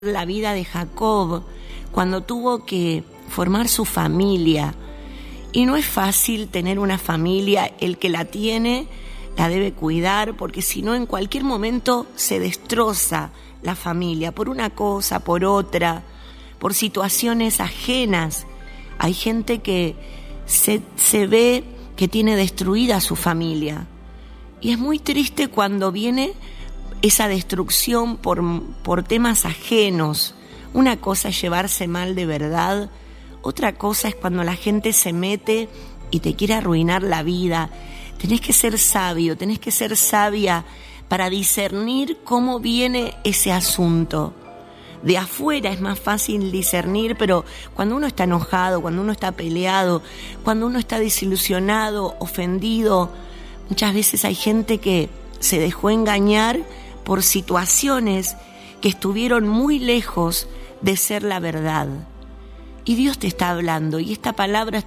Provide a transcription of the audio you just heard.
la vida de Jacob cuando tuvo que formar su familia. Y no es fácil tener una familia, el que la tiene la debe cuidar, porque si no en cualquier momento se destroza la familia, por una cosa, por otra, por situaciones ajenas. Hay gente que se ve que tiene destruida su familia. Y es muy triste cuando viene esa destrucción por temas ajenos. Una cosa es llevarse mal de verdad, otra cosa es cuando la gente se mete y te quiere arruinar la vida. Tenés que ser sabio, tenés que ser sabia para discernir cómo viene ese asunto. De afuera es más fácil discernir, pero cuando uno está enojado, cuando uno está peleado, cuando uno está desilusionado, ofendido, muchas veces hay gente que se dejó engañar por situaciones que estuvieron muy lejos de ser la verdad. Y Dios te está hablando, y esta palabra